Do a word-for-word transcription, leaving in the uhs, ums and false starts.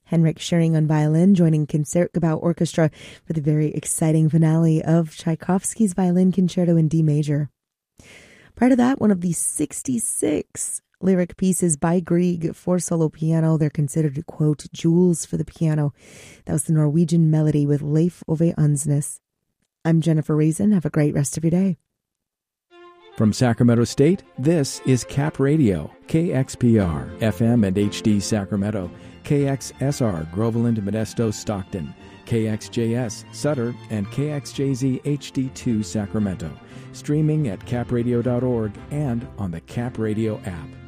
Henrik Schering on violin, joining Concertgebouw Orchestra for the very exciting finale of Tchaikovsky's Violin Concerto in D major. Prior to that, one of the sixty-six lyric pieces by Grieg for solo piano. They're considered, quote, jewels for the piano. That was the Norwegian Melody with Leif Ove Ansnes. I'm Jennifer Reason. Have a great rest of your day. From Sacramento State, this is Cap Radio, K X P R, F M and H D Sacramento, K X S R, Groveland, Modesto, Stockton, K X J S, Sutter, and K X J Z H D two Sacramento. Streaming at cap radio dot org and on the Cap Radio app.